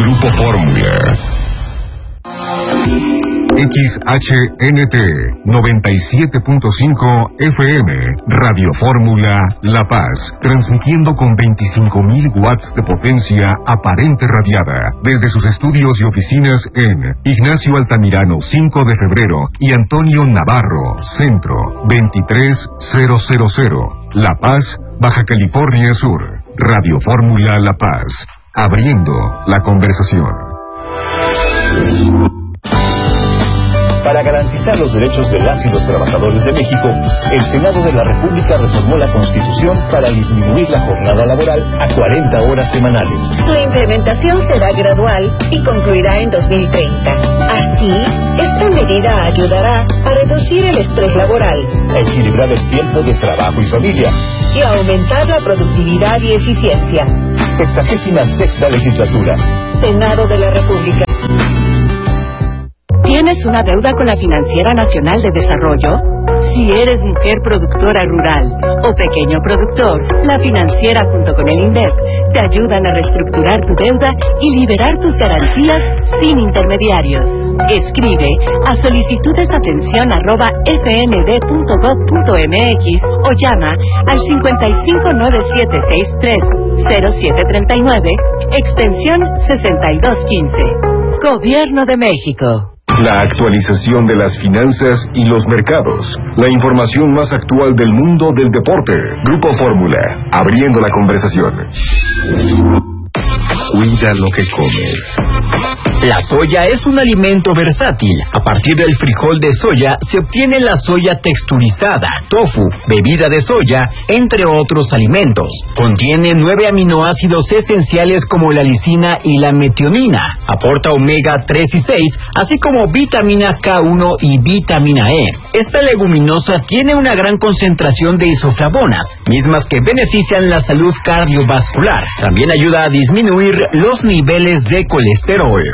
Grupo Fórmula. XHNT 97.5 FM, Radio Fórmula La Paz, transmitiendo con 25.000 watts de potencia aparente radiada, desde sus estudios y oficinas en Ignacio Altamirano 5 de febrero y Antonio Navarro, Centro 23000, La Paz, Baja California Sur. Radio Fórmula La Paz, abriendo la conversación. Para garantizar los derechos de las y los trabajadores de México, el Senado de la República reformó la Constitución para disminuir la jornada laboral a 40 horas semanales. Su implementación será gradual y concluirá en 2030. Así, esta medida ayudará a reducir el estrés laboral, a equilibrar el tiempo de trabajo y familia y a aumentar la productividad y eficiencia. 66ª legislatura. Senado de la República. ¿Tienes una deuda con la Financiera Nacional de Desarrollo? Si eres mujer productora rural o pequeño productor, la financiera junto con el INDEP te ayudan a reestructurar tu deuda y liberar tus garantías sin intermediarios. Escribe a solicitudesatención@fnd.gov.mx o llama al 5597630739, extensión 6215. Gobierno de México. La actualización de las finanzas y los mercados. La información más actual del mundo del deporte. Grupo Fórmula, abriendo la conversación. Cuida lo que comes. La soya es un alimento versátil. A partir del frijol de soya se obtiene la soya texturizada, tofu, bebida de soya, entre otros alimentos. Contiene 9 aminoácidos esenciales como la lisina y la metionina. Aporta omega 3 y 6, así como vitamina K1 y vitamina E. Esta leguminosa tiene una gran concentración de isoflavonas, mismas que benefician la salud cardiovascular. También ayuda a disminuir los niveles de colesterol.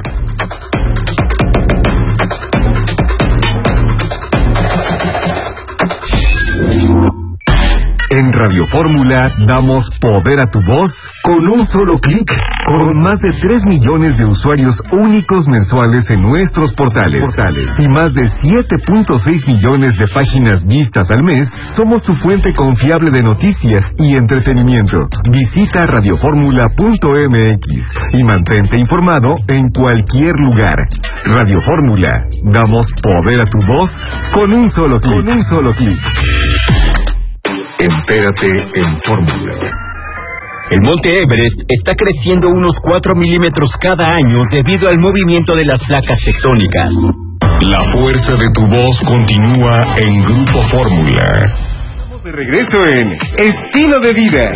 En Radio Fórmula damos poder a tu voz con un solo clic. Con más de 3 millones de usuarios únicos mensuales en nuestros portales y más de 7.6 millones de páginas vistas al mes, somos tu fuente confiable de noticias y entretenimiento. Visita radioformula.mx y mantente informado en cualquier lugar. Radio Fórmula, damos poder a tu voz con un solo clic. Entérate en Fórmula. El monte Everest está creciendo unos 4 milímetros cada año debido al movimiento de las placas tectónicas. La fuerza de tu voz continúa en Grupo Fórmula. Estamos de regreso en Estilo de Vida.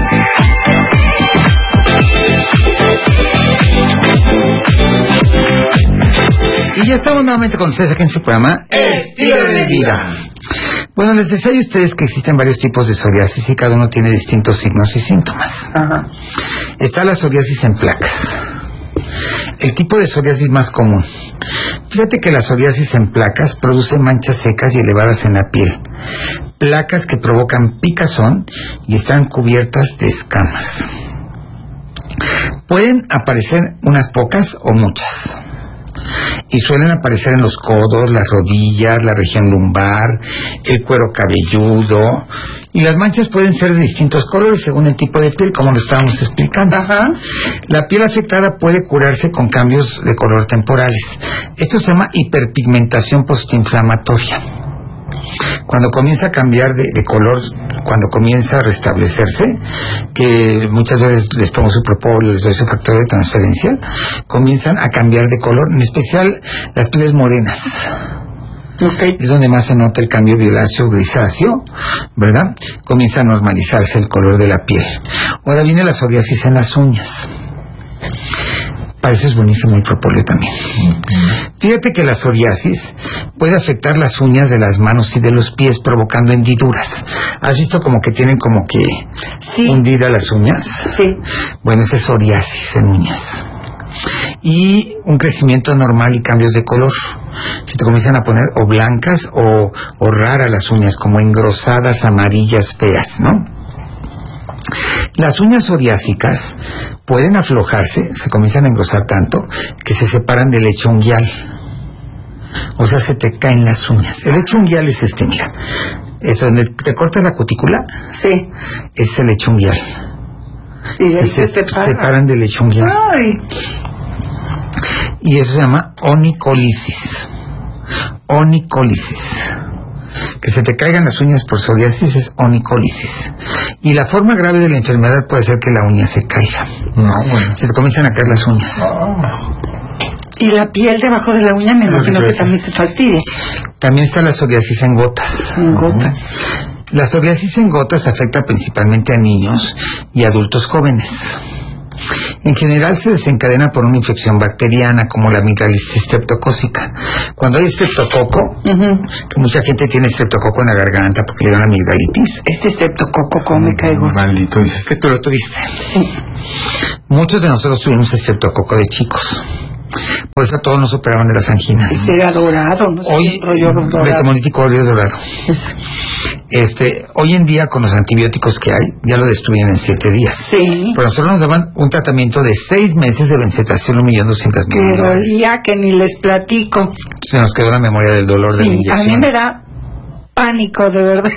Y ya estamos nuevamente con ustedes aquí en su programa Estilo de Vida. Bueno, les decía a ustedes que existen varios tipos de psoriasis y cada uno tiene distintos signos y síntomas. Ajá. Está la psoriasis en placas. El tipo de psoriasis más común. Fíjate que la psoriasis en placas produce manchas secas y elevadas en la piel. Placas que provocan picazón y están cubiertas de escamas. Pueden aparecer unas pocas o muchas. Y suelen aparecer en los codos, las rodillas, la región lumbar, el cuero cabelludo. Y las manchas pueden ser de distintos colores según el tipo de piel, como lo estábamos explicando. Ajá. La piel afectada puede curarse con cambios de color temporales. Esto se llama hiperpigmentación postinflamatoria. Cuando comienza a cambiar de color, cuando comienza a restablecerse, que muchas veces les pongo su propóleo, les doy su factor de transferencia, comienzan a cambiar de color, en especial las pieles morenas. Okay. Es donde más se nota el cambio violáceo grisáceo, ¿verdad? Comienza a normalizarse el color de la piel. Ahora viene la psoriasis en las uñas. Para eso es buenísimo el propóleo también. Fíjate que la psoriasis puede afectar las uñas de las manos y de los pies, provocando hendiduras. ¿Has visto como que tienen como que hundidas las uñas? Sí. Bueno, esa es psoriasis en uñas. Y un crecimiento normal y cambios de color. Se te comienzan a poner o blancas o raras las uñas, como engrosadas, amarillas, feas, ¿no? Las uñas psoriásicas pueden aflojarse, se comienzan a engrosar tanto que se separan del lecho unguial. O sea, se te caen las uñas. El lecho unguial es mira. Es donde te cortas la cutícula. Sí. Es el lecho unguial. Y se separan del lecho unguial. Ay. Y eso se llama onicolisis. Onicolisis. Que se te caigan las uñas por psoriasis es onicolisis. Y la forma grave de la enfermedad puede ser que la uña se caiga. No, bueno. Se te comienzan a caer las uñas. Y la piel debajo de la uña me imagino que también se fastidia. También está la psoriasis en gotas. En gotas. La psoriasis en gotas afecta principalmente a niños y adultos jóvenes. En general se desencadena por una infección bacteriana como la amigdalitis streptocócica. Cuando hay estreptococo, que mucha gente tiene estreptococo en la garganta porque le da una amigdalitis. Este estreptococo, ¿cómo me caigo? Maldito, dices. Que tú lo tuviste. Sí. Muchos de nosotros tuvimos estreptococo de chicos. Por eso todos nos operaban de las anginas. Este era dorado, no sé, Hoy, un rollo dorado. betamolítico óleo dorado. Es- Hoy en día con los antibióticos que hay, ya lo destruyen en 7 días. Sí. Pero nosotros nos daban un tratamiento de 6 meses de benzetacil 1.200.000. Que dolía, que ni les platico. Se nos quedó la memoria del dolor de la Sí, a inyección. mí me da pánico, de verdad.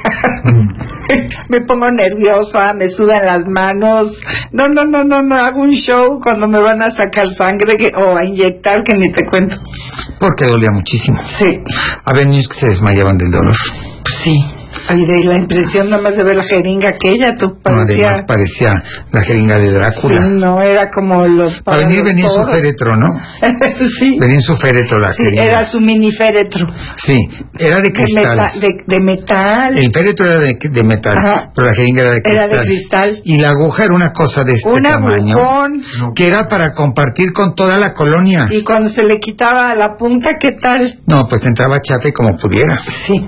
Me pongo nerviosa, me sudan las manos. No, hago un show cuando me van a sacar sangre o a inyectar, que ni te cuento. Porque dolía muchísimo. Sí, Había niños que se desmayaban del dolor. sí. Ay, de la impresión nomás de ver la jeringa aquella, tú Además parecía... parecía la jeringa de Sí, Drácula. no, era como los... Para venir venía en su féretro, ¿no? Sí, Venía en su féretro la sí, jeringa. era su mini féretro. Sí, era de cristal. De metal. El féretro era de metal, Ajá. pero la jeringa era de cristal. Era de cristal. Y la aguja era una cosa de este Un tamaño, agujón. que era para compartir con toda la colonia. Y cuando se le quitaba la punta, ¿qué tal? No, pues entraba chata y como pudiera. Sí.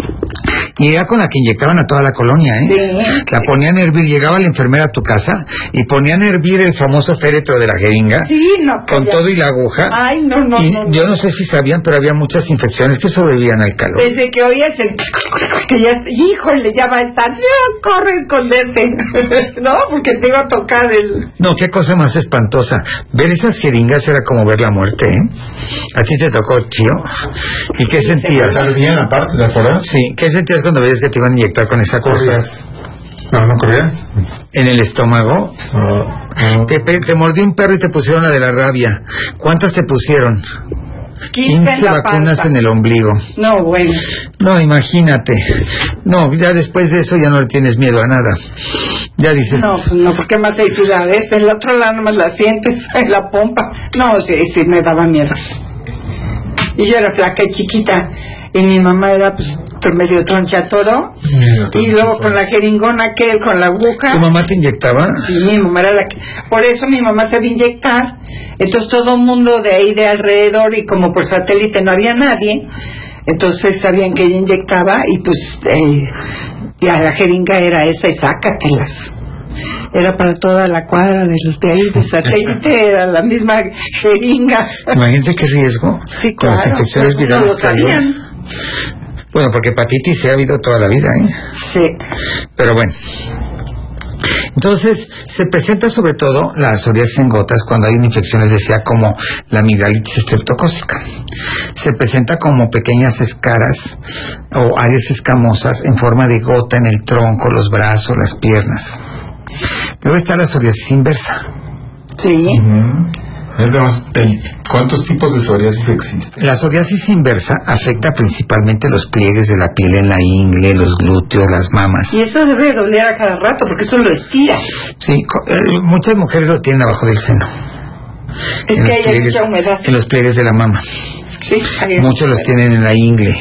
Y era con la que inyectaban a toda la colonia, ¿eh? Sí. La ponían a hervir, llegaba la enfermera a tu casa y ponían a hervir el famoso féretro de la jeringa. Sí, no. Con ya- todo y la aguja. Ay, no. Y yo no sé si sabían, pero había muchas infecciones que sobrevivían al calor. Desde que oías el... que ya... Híjole, ya va a estar... Ya, corre a esconderte. No, porque te iba a tocar el... No, qué cosa más espantosa. Ver esas jeringas era como ver la muerte, ¿eh? A ti te tocó, tío. ¿Y qué sentías? Estar bien aparte, ¿de acuerdo? Sí, ¿qué sentías cuando veías que te iban a inyectar con esa cosa? ¿Corrías? No corría. En el estómago. Te mordió un perro y te pusieron la de la rabia. ¿Cuántas te pusieron? 15 en la vacunas panza. en el ombligo. No, bueno. No, imagínate. No, ya después de eso ya no le tienes miedo a nada. Ya dices... No, pues no, porque más ahí si la ves, el otro lado nomás la sientes en la pompa. No, sí, me daba miedo. Y yo era flaca y chiquita. Y mi mamá era, pues, medio tronchatoro. Y luego con la jeringona que con la aguja. ¿Tu mamá te inyectaba? Sí, mi mamá era la que... Por eso mi mamá sabía inyectar. Entonces todo el mundo de ahí de alrededor, y como por satélite no había nadie, entonces sabían que ella inyectaba y pues ya la jeringa era esa y sácatelas. Era para toda la cuadra de ahí de satélite, era la misma jeringa. Imagínate qué riesgo. Sí, con claro. las infecciones Pero no virales lo que hay hoy. sabían. Bueno, porque hepatitis se ha habido toda la vida, ¿eh? Sí. Pero bueno. Entonces, se presenta sobre todo la psoriasis en gotas cuando hay una infección, les decía, como la amigdalitis streptocócica. Se presenta como pequeñas escaras o áreas escamosas en forma de gota en el tronco, los brazos, las piernas. Luego está la psoriasis inversa. Sí. Además, ¿cuántos tipos de psoriasis existen? La psoriasis inversa afecta principalmente los pliegues de la piel en la ingle, los glúteos, las mamas. Y eso debe doler a cada rato porque eso lo estira. Sí, muchas mujeres lo tienen abajo del seno. Es En que los hay pliegues- mucha humedad. En los pliegues de la mama. Sí, hay Muchos los tienen en la ingle.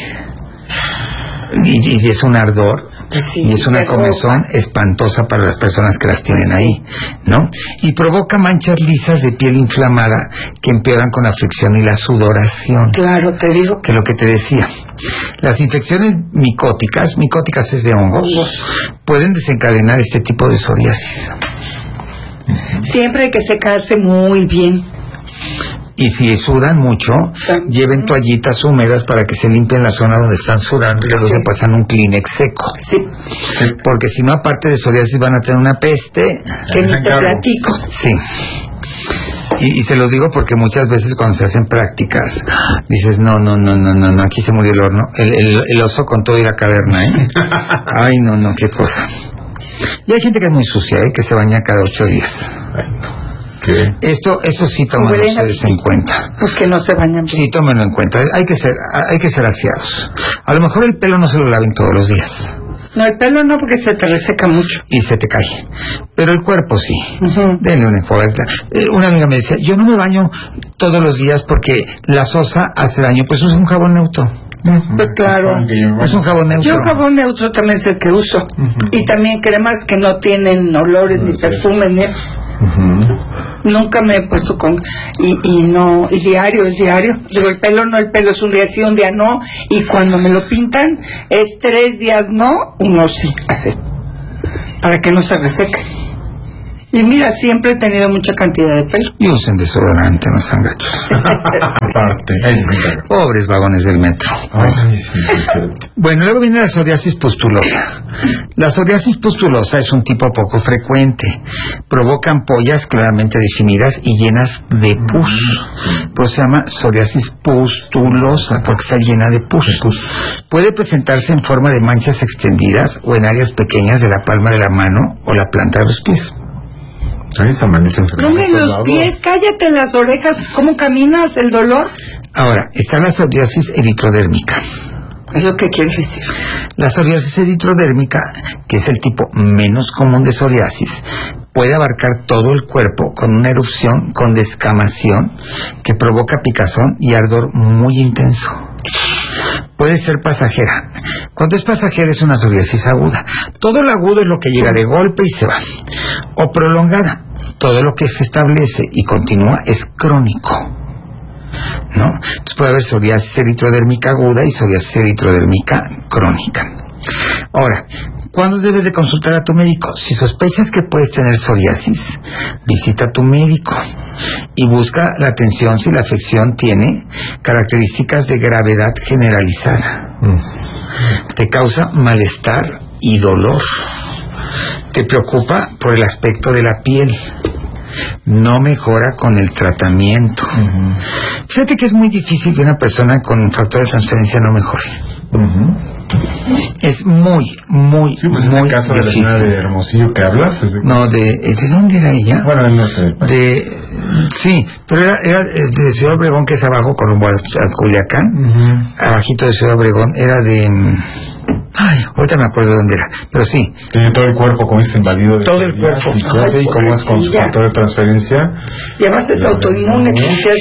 Y es un ardor. Pues sí, Y es una se comezón ropa. espantosa para las personas que las tienen ahí, ¿no? Y provoca manchas lisas de piel inflamada que empeoran con la fricción y la sudoración. Claro, te digo. Que lo que te decía, las infecciones micóticas es de hongos, pueden desencadenar este tipo de psoriasis. Siempre hay que secarse muy bien. Y si sudan mucho, lleven toallitas húmedas para que se limpien la zona donde están sudando y luego se pasan un Kleenex seco. Sí. Porque si no, aparte de psoriasis, van a tener una peste. Que ni te platico. Sí. Y se los digo porque muchas veces cuando se hacen prácticas, dices, no, aquí se murió el horno. El oso con todo y la caverna, ¿eh? Ay, no, qué cosa. Y hay gente que es muy sucia, que se baña cada 8 días. ¿Qué? Esto sí tómenlo ustedes en cuenta. Porque no se bañan bien. Sí, tómenlo en cuenta. Hay que ser aseados. A lo mejor el pelo no se lo laven todos los días. No, el pelo no, porque se te reseca mucho. Y se te cae. Pero el cuerpo sí. Denle una enjuagadita. Una amiga me decía, yo no me baño todos los días porque la sosa hace daño. Pues usa un jabón neutro. Pues claro. Es un jabón neutro. Yo jabón neutro también es el que uso. Y también cremas que no tienen olores ni perfumes ni eso. Nunca me he puesto con y diario es diario. Digo, el pelo es un día sí, un día no, y cuando me lo pintan es 3 días no, 1 sí, así, para que no se reseque. Y mira, siempre he tenido mucha cantidad de pelo. Y usen desodorante, no sean gachos. Aparte. Pobres vagones del metro. Ay, sí. Bueno, luego viene la psoriasis pustulosa. La psoriasis pustulosa es un tipo poco frecuente. Provoca ampollas claramente definidas y llenas de pus. Pues se llama psoriasis pustulosa porque está llena de pus. Puede presentarse en forma de manchas extendidas o en áreas pequeñas de la palma de la mano o la planta de los pies. Ay, esa manita no me los pies, cállate las orejas, ¿cómo caminas? ¿El dolor? Ahora, está la psoriasis eritrodérmica. ¿Eso qué quiere decir? La psoriasis eritrodérmica, que es el tipo menos común de psoriasis, puede abarcar todo el cuerpo con una erupción con descamación que provoca picazón y ardor muy intenso. Puede ser pasajera. Cuando es pasajera es una psoriasis aguda. Todo lo agudo es lo que llega de golpe y se va. O prolongada. Todo lo que se establece y continúa es crónico, ¿no? Entonces puede haber psoriasis eritrodérmica aguda y psoriasis eritrodérmica crónica. Ahora, ¿cuándo debes de consultar a tu médico? Si sospechas que puedes tener psoriasis, visita a tu médico y busca la atención si la afección tiene características de gravedad generalizada. Te causa malestar y dolor. Te preocupa por el aspecto de la piel. No mejora con el tratamiento. Fíjate que es muy difícil que una persona con un factor de transferencia no mejore. Es muy sí, pues muy el caso difícil. De la señora de Hermosillo que hablas. No, ¿de dónde era ella? Bueno, del norte del país. Sí, pero era de Ciudad Obregón, que es abajo, con rumbo a Culiacán. Abajito de Ciudad Obregón, era de... Ay, ahorita me acuerdo de dónde era, pero sí. Tiene todo el cuerpo con este invadido de todo el cuerpo. ¿Y cómo es con su factor de transferencia? Y además es autoinmune,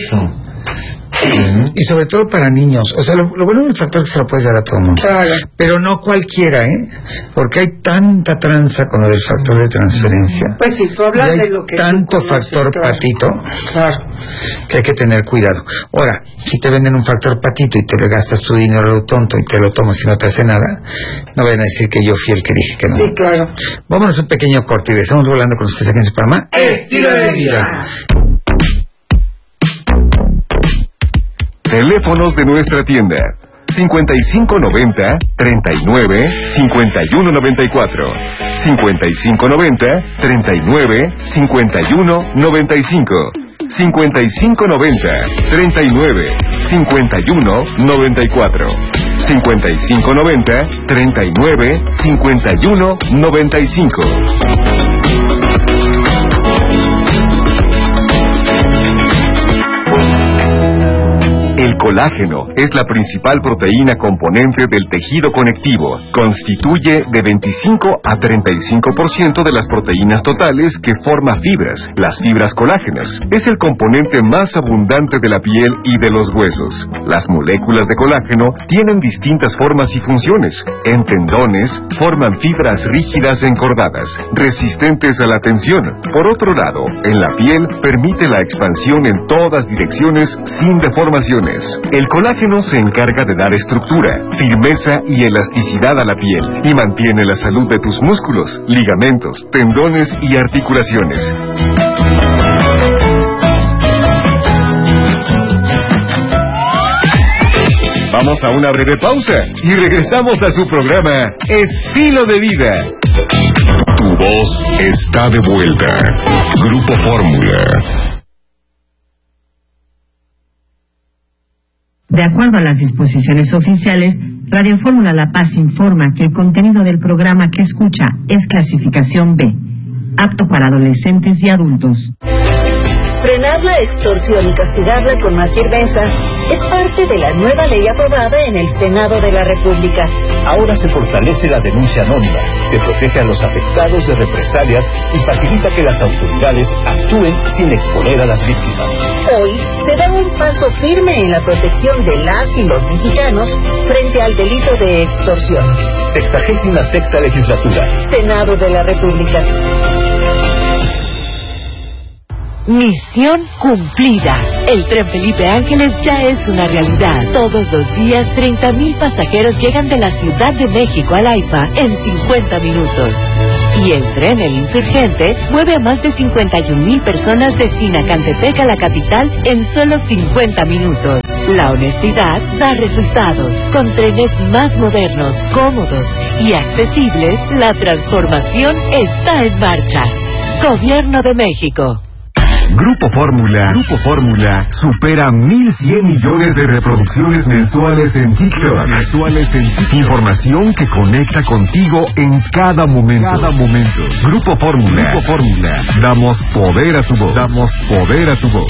y sobre todo para niños. O sea, lo bueno del factor es que se lo puedes dar a todo el mundo. Claro. Pero no cualquiera, porque hay tanta tranza con lo del factor de transferencia. Pues sí, tú hablas de lo que tanto factor patito, claro, que hay que tener cuidado. Ahora, si te venden un factor patito y te le gastas tu dinero a lo tonto y te lo tomas y no te hace nada, no vayan a decir que yo fui el que dije que no. Sí, claro. Vámonos a un pequeño corte y regresamos volando con ustedes aquí en su programa Estilo de Vida. Teléfonos de nuestra tienda: 5590-39-5194, 5590-39-5195, 5590-39-5194, 5590-39-5195. El colágeno es la principal proteína componente del tejido conectivo. Constituye de 25 a 35% de las proteínas totales que forma fibras. Las fibras colágenas es el componente más abundante de la piel y de los huesos. Las moléculas de colágeno tienen distintas formas y funciones. En tendones forman fibras rígidas encordadas, resistentes a la tensión. Por otro lado, en la piel permite la expansión en todas direcciones sin deformaciones. El colágeno se encarga de dar estructura, firmeza y elasticidad a la piel y mantiene la salud de tus músculos, ligamentos, tendones y articulaciones. Vamos a una breve pausa y regresamos a su programa Estilo de Vida. Tu voz está de vuelta. Grupo Fórmula. De acuerdo a las disposiciones oficiales, Radio Fórmula La Paz informa que el contenido del programa que escucha es clasificación B, apto para adolescentes y adultos. Frenar la extorsión y castigarla con más firmeza es parte de la nueva ley aprobada en el Senado de la República. Ahora se fortalece la denuncia anónima, se protege a los afectados de represalias y facilita que las autoridades actúen sin exponer a las víctimas. Hoy se da un paso firme en la protección de las y los mexicanos frente al delito de extorsión. 66ª legislatura. Senado de la República. Misión cumplida. El tren Felipe Ángeles ya es una realidad. Todos los días 30,000 pasajeros llegan de la Ciudad de México al AIFA en 50 minutos. Y el tren El Insurgente mueve a más de 51,000 personas de Sinacantepec a la capital en solo 50 minutos. La honestidad da resultados. Con trenes más modernos, cómodos y accesibles, la transformación está en marcha. Gobierno de México. Grupo Fórmula supera 1,100 millones de reproducciones mensuales en TikTok. Información que conecta contigo en cada momento. Grupo Fórmula. Damos poder a tu voz.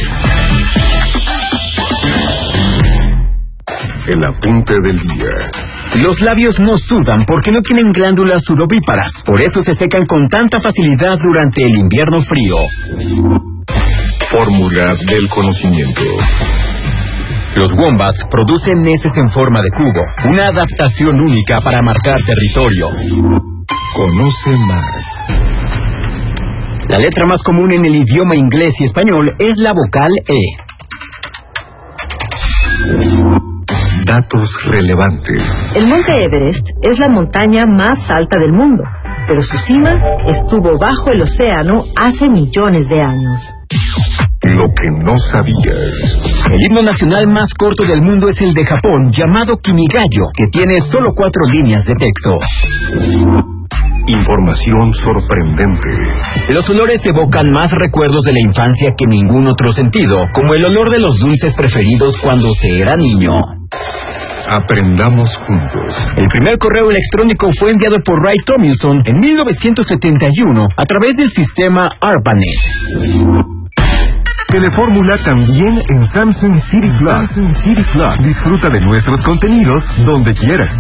El apunte del día. Los labios no sudan porque no tienen glándulas sudovíparas. Por eso se secan con tanta facilidad durante el invierno frío. Fórmula del conocimiento. Los wombats producen heces en forma de cubo, una adaptación única para marcar territorio. Conoce más. La letra más común en el idioma inglés y español es la vocal E. Datos relevantes. El monte Everest es la montaña más alta del mundo, pero su cima estuvo bajo el océano hace millones de años. Lo que no sabías. El himno nacional más corto del mundo es el de Japón, llamado Kimigayo, que tiene solo 4 líneas de texto. Información sorprendente. Los olores evocan más recuerdos de la infancia que ningún otro sentido, como el olor de los dulces preferidos cuando se era niño. Aprendamos juntos. El primer correo electrónico fue enviado por Ray Tomlinson en 1971 a través del sistema ARPANET. Telefórmula también en Samsung TV Plus. Disfruta de nuestros contenidos donde quieras.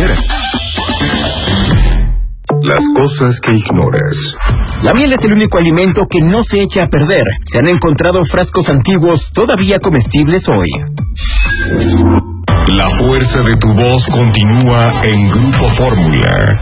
Las cosas que ignoras. La miel es el único alimento que no se echa a perder. Se han encontrado frascos antiguos todavía comestibles hoy. La fuerza de tu voz continúa en Grupo Fórmula.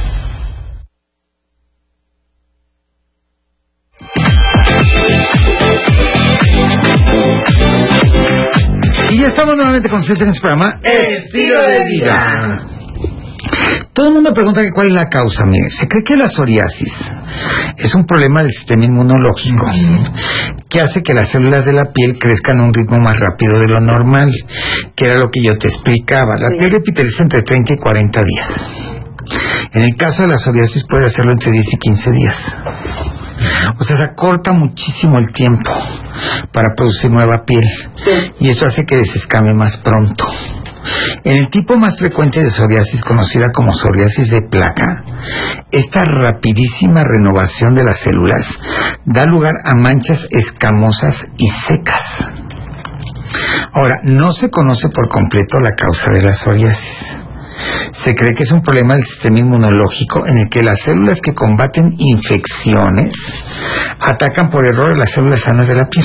Y ya estamos nuevamente con ustedes en este programa Estilo de Vida. Todo el mundo pregunta que cuál es la causa. Mire, se cree que la psoriasis es un problema del sistema inmunológico que hace que las células de la piel crezcan a un ritmo más rápido de lo normal, que era lo que yo te explicaba. La piel revitaliza entre 30 y 40 días. En el caso de la psoriasis puede hacerlo entre 10 y 15 días. O sea, se acorta muchísimo el tiempo para producir nueva piel. Y esto hace que desescame más pronto. En el tipo más frecuente de psoriasis, conocida como psoriasis de placa, esta rapidísima renovación de las células da lugar a manchas escamosas y secas. Ahora, no se conoce por completo la causa de la psoriasis. Se cree que es un problema del sistema inmunológico en el que las células que combaten infecciones atacan por error a las células sanas de la piel.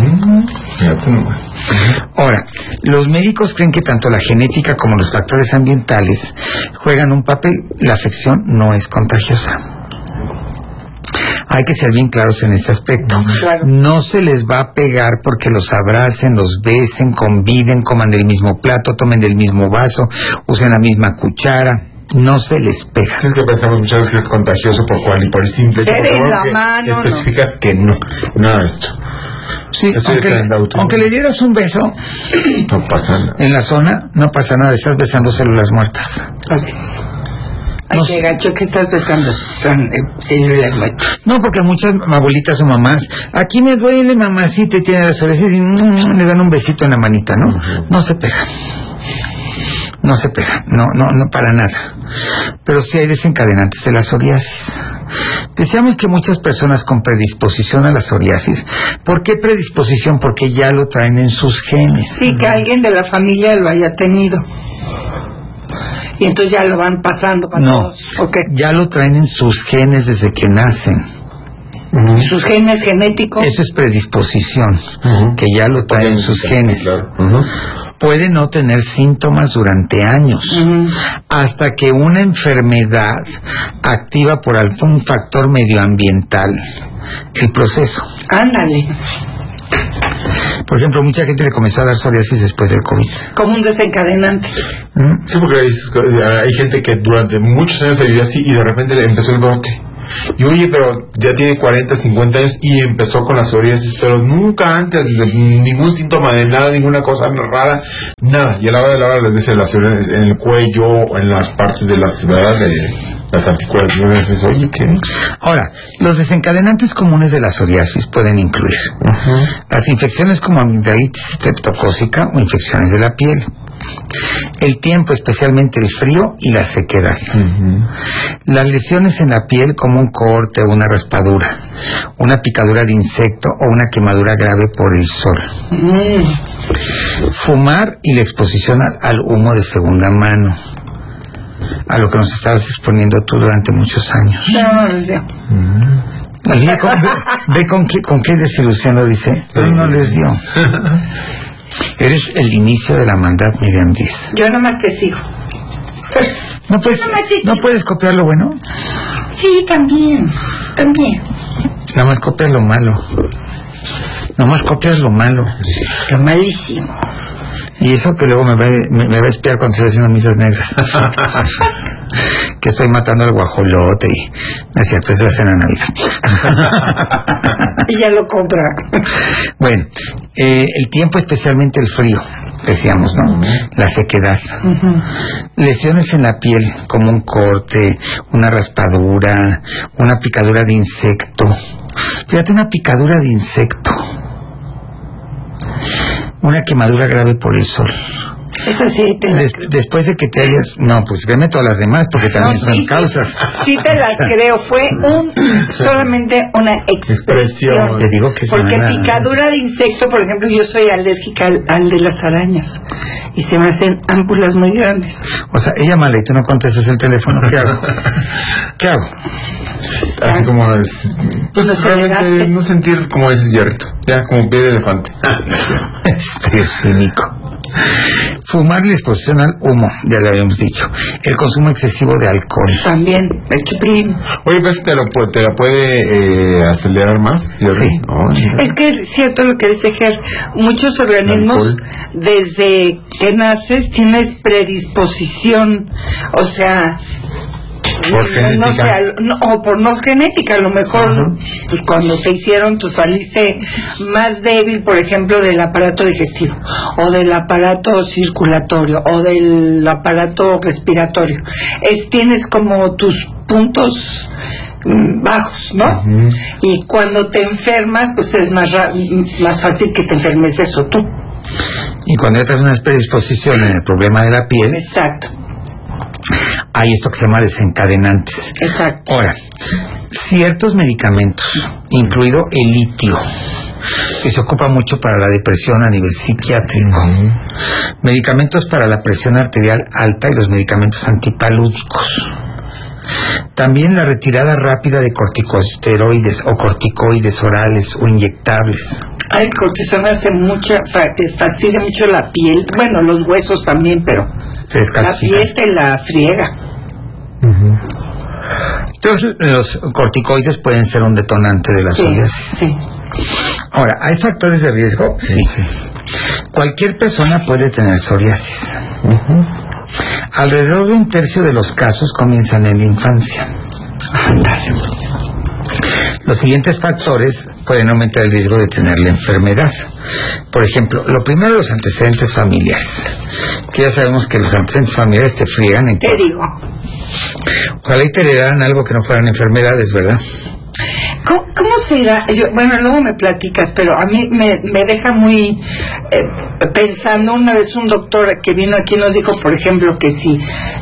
Ahora, los médicos creen que tanto la genética como los factores ambientales juegan un papel. La afección no es contagiosa. Hay que ser bien claros en este aspecto. Claro. No se les va a pegar porque los abracen, los besen, conviden, coman del mismo plato, tomen del mismo vaso, usen la misma cuchara. No se les pega. Es que pensamos muchas veces que es contagioso por cual y por el simple Se hecho, den porque la mano, especificas que no, nada de esto. Sí, aunque le dieras un beso, no pasa nada. En la zona, no pasa nada, estás besando células muertas. Así es. Ay, qué gacho que estás besando células muertas. No, porque muchas abuelitas o mamás, aquí me duele, mamacita, y tiene la psoriasis y le dan un besito en la manita, ¿no? No se pega. No se pega, no, para nada. Pero sí hay desencadenantes de la psoriasis. Decíamos que muchas personas con predisposición a la psoriasis, ¿por qué predisposición? Porque ya lo traen en sus genes. Sí, que alguien de la familia lo haya tenido. Y entonces ya lo van pasando para todos. Okay. Ya lo traen en sus genes desde que nacen. Sus genes genéticos. Eso es predisposición, que ya lo traen en sus genes. Claro. Puede no tener síntomas durante años, hasta que una enfermedad activa por algún factor medioambiental el proceso. Ándale. Por ejemplo, mucha gente le comenzó a dar psoriasis después del COVID. Como un desencadenante. Sí, porque hay gente que durante muchos años se vivió así y de repente le empezó el brote. Y oye, pero ya tiene 40, 50 años y empezó con la psoriasis, pero nunca antes, ningún síntoma de nada, ninguna cosa rara, nada. Y a la hora de la hora les ves la psoriasis en el cuello o en las partes de las, ¿verdad? De las articulaciones. Oye, ¿qué? Ahora, los desencadenantes comunes de la psoriasis pueden incluir las infecciones como amigdalitis streptocócica o infecciones de la piel, el tiempo, especialmente el frío y la sequedad, las lesiones en la piel como un corte o una raspadura, una picadura de insecto o una quemadura grave por el sol, fumar y la exposición al humo de segunda mano, a lo que nos estabas exponiendo tú durante muchos años. Ve con qué desilusión lo dice, pero no les dio. Eres el inicio de la maldad, Miriam Díez. Yo nomás te sigo. ¿No puedes copiar lo bueno? Sí, también. Nada más copias lo malo. Nomás copias lo malo. Lo malísimo. Y eso que luego me va a espiar cuando estoy haciendo misas negras. Que estoy matando al guajolote y... No es cierto, es la cena de Navidad. Y ya lo compra. Bueno, el tiempo, especialmente el frío, decíamos, ¿no? La sequedad. Lesiones en la piel, como un corte, una raspadura, una picadura de insecto. Fíjate, una picadura de insecto. Una quemadura grave por el sol. Eso sí te las creo. Después de que te hayas... No, pues créeme todas las demás, porque también son causas. Sí te las creo. Fue solamente una expresión. Te digo que porque picadura de insecto, por ejemplo, yo soy alérgica al de las arañas. Y se me hacen ámpulas muy grandes. O sea, ella mala y tú no contestas el teléfono. ¿Qué hago? Así como es... Pues realmente no sentir como ese hierrito. Ya, como pie de elefante. Este es cínico. Fumar y la exposición al humo, ya le habíamos dicho. El consumo excesivo de alcohol. También, el chupín. Oye, pues te la puede acelerar más. Sí. Es que es cierto lo que dice Ger. Muchos organismos, desde que naces, tienes predisposición. O sea... Por genética. No sé, o por no genética, a lo mejor pues cuando te hicieron tú saliste más débil, por ejemplo, del aparato digestivo o del aparato circulatorio o del aparato respiratorio. Tienes como tus puntos bajos, ¿no? Y cuando te enfermas, pues es más fácil que te enfermes de eso tú. Y cuando ya tienes una predisposición en el problema de la piel. Exacto. Hay esto que se llama desencadenantes. Exacto. Ahora, ciertos medicamentos, incluido el litio, que se ocupa mucho para la depresión a nivel psiquiátrico, medicamentos para la presión arterial alta y los medicamentos antipalúdicos. También la retirada rápida de corticosteroides o corticoides orales o inyectables. El cortisona hace fastidia mucho la piel, bueno, los huesos también, pero la piel te la friega. Entonces, los corticoides pueden ser un detonante de la psoriasis. Sí. Ahora, ¿hay factores de riesgo? Sí. Cualquier persona puede tener psoriasis. Alrededor de 1/3 de los casos comienzan en la infancia. los siguientes factores pueden aumentar el riesgo de tener la enfermedad. Por ejemplo, lo primero, los antecedentes familiares. Que ya sabemos que los antecedentes familiares te friegan en todo. Te digo. Ojalá y te heredaran algo que no fueran enfermedades, ¿verdad? ¿Cómo será? Bueno, luego me platicas, pero a mí me deja muy pensando. Una vez un doctor que vino aquí nos dijo, por ejemplo, que si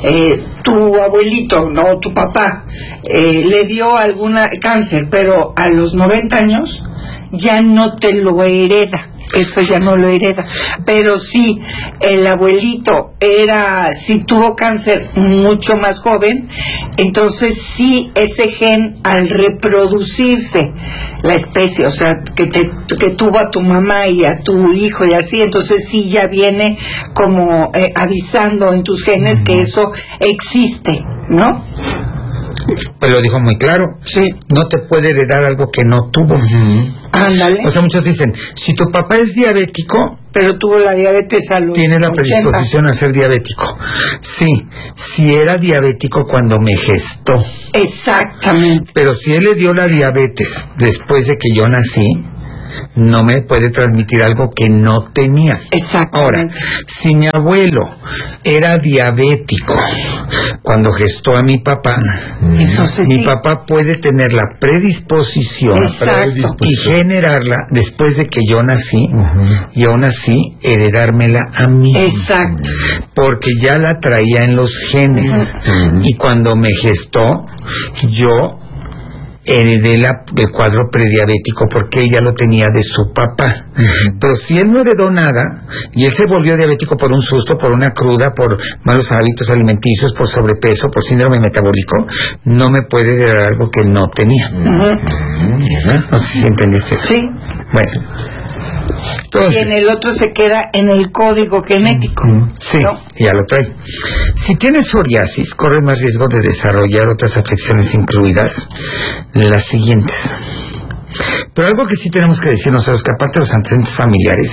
tu abuelito, no, tu papá, le dio alguna cáncer, pero a los 90 años ya no te lo hereda. Eso ya no lo hereda. Pero si el abuelito si tuvo cáncer mucho más joven, entonces sí, ese gen al reproducirse la especie, o sea, que tuvo a tu mamá y a tu hijo y así, entonces sí ya viene como avisando en tus genes que eso existe, ¿no? Pues lo dijo muy claro. Sí. No te puede heredar algo que no tuvo. Ándale. O sea, muchos dicen, si tu papá es diabético, pero tuvo la diabetes a los tiene la 80. predisposición a ser diabético. Sí, si era diabético cuando me gestó. Exactamente. Pero si él le dio la diabetes después de que yo nací, no me puede transmitir algo que no tenía. Exactamente. Ahora, si mi abuelo era diabético cuando gestó a mi papá, entonces mi papá puede tener la predisposición y generarla después de que yo nací, y aún así heredármela a mí. Exacto. Porque ya la traía en los genes. Y cuando me gestó, yo heredé el cuadro prediabético porque ella lo tenía de su papá. Pero si él no heredó nada y él se volvió diabético por un susto, por una cruda, por malos hábitos alimenticios, por sobrepeso, por síndrome metabólico, no me puede heredar algo que no tenía. No sé si entendiste eso. Sí. Bueno. Entonces, y en el otro se queda en el código genético. Sí, ¿no? Ya lo trae. Si tienes psoriasis, corres más riesgo de desarrollar otras afecciones, incluidas las siguientes. Pero algo que sí tenemos que decir nosotros, que aparte de los antecedentes familiares,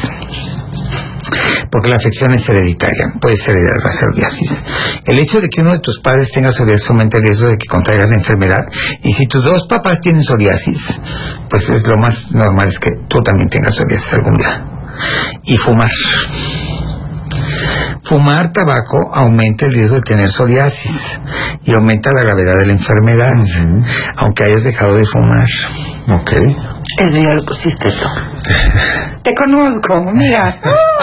porque la afección es hereditaria, puede ser heredada la psoriasis. El hecho de que uno de tus padres tenga psoriasis aumenta el riesgo de que contraigas la enfermedad, y si tus dos papás tienen psoriasis, pues es lo más normal es que tú también tengas psoriasis algún día. Y fumar. Fumar tabaco aumenta el riesgo de tener psoriasis y aumenta la gravedad de la enfermedad, aunque hayas dejado de fumar. Ok. Eso ya lo pusiste tú. Te conozco, mira.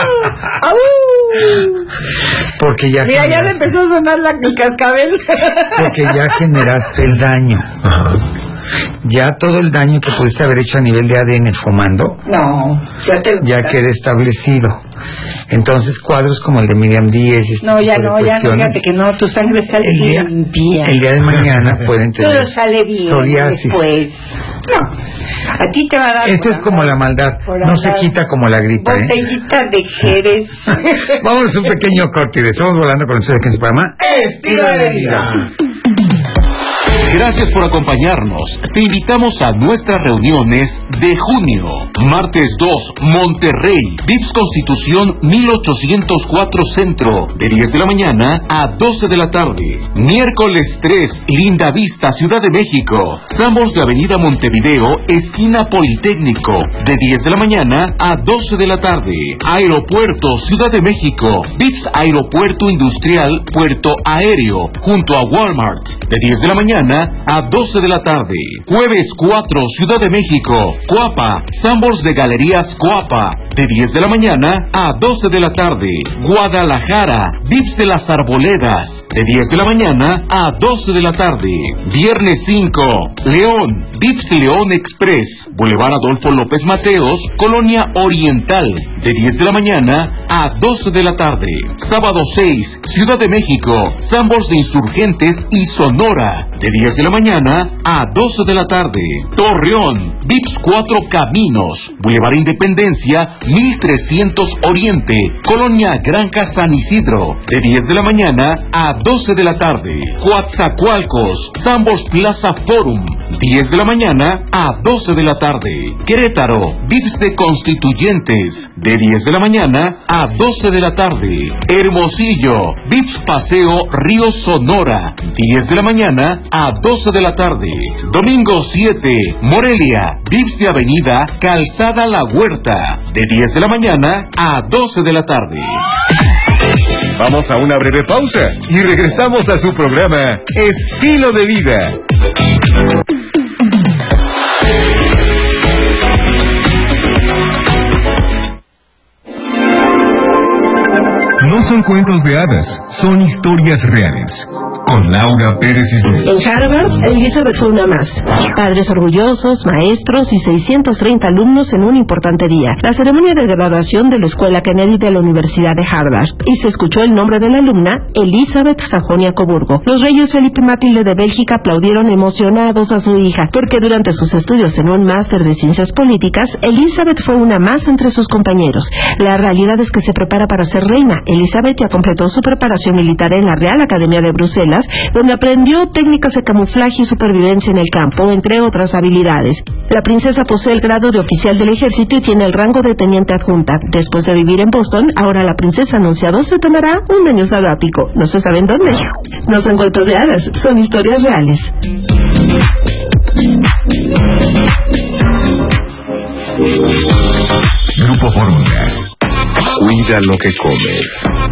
Porque ya mira, ya le empezó a sonar el cascabel. Porque ya generaste el daño. Ya todo el daño que pudiste haber hecho a nivel de ADN fumando, no, ya queda establecido. Entonces, cuadros como el de Miriam Díez, no, fíjate que no, tu sangre sale limpia. El día de mañana pueden tener todo sale bien psoriasis. Después. No, a ti te va a dar. Esto es como la maldad, no se quita como la gripa. Botellita de Jerez. Vamos a un pequeño corte y estamos volando con ustedes aquí en su programa Estilo de Vida. Gracias por acompañarnos. Te invitamos a nuestras reuniones de junio. Martes 2, Monterrey, VIPS Constitución 1804 Centro, de 10 de la mañana a 12 de la tarde. Miércoles 3, Linda Vista, Ciudad de México, Sambors de Avenida Montevideo, esquina Politécnico, de 10 de la mañana a 12 de la tarde. Aeropuerto, Ciudad de México, VIPS Aeropuerto Industrial, Puerto Aéreo, junto a Walmart, de 10 de la mañana a 12 de la tarde. Jueves 4, Ciudad de México, Coapa, Sambors de Galerías Coapa, de 10 de la mañana a 12 de la tarde. Guadalajara, VIPS de las Arboledas, de 10 de la mañana a 12 de la tarde. Viernes 5, León, VIPS León Express, Boulevard Adolfo López Mateos, Colonia Oriental, de 10 de la mañana a 12 de la tarde. Sábado 6, Ciudad de México, Sambors de Insurgentes y Sonora, de 10 de la mañana a 12 de la tarde. Torreón, VIPS 4 Caminos, Boulevard Independencia, 1300 Oriente, Colonia Granja San Isidro, de 10 de la mañana a 12 de la tarde. Coatzacoalcos, Sambors Plaza Forum, 10 de la mañana a 12 de la tarde. Querétaro, VIPS de Constituyentes, de 10 de la mañana a 12 de la tarde. Hermosillo, VIPS Paseo Río Sonora, 10 de la mañana a 12 de la tarde. Domingo 7, Morelia, VIPS de Avenida Calzada La Huerta, de 10 de la mañana a 12 de la tarde. Vamos a una breve pausa y regresamos a su programa Estilo de Vida. No son cuentos de hadas, son historias reales. Con Laura Pérez Isler. En Harvard, Elizabeth fue una más. Padres orgullosos, maestros y 630 alumnos en un importante día. La ceremonia de graduación de la Escuela Kennedy de la Universidad de Harvard. Y se escuchó el nombre de la alumna, Elizabeth Sajonia Coburgo. Los reyes Felipe y Matilde de Bélgica aplaudieron emocionados a su hija, porque durante sus estudios en un máster de ciencias políticas, Elizabeth fue una más entre sus compañeros. La realidad es que se prepara para ser reina. Elizabeth ya completó su preparación militar en la Real Academia de Bruselas, donde aprendió técnicas de camuflaje y supervivencia en el campo, entre otras habilidades. La princesa posee el grado de oficial del ejército y tiene el rango de teniente adjunta. Después de vivir en Boston, ahora la princesa anunciado se tomará un año sabático. No se sabe en dónde. No son cuentos de hadas, son historias reales. Grupo Fórmula. Cuida lo que comes.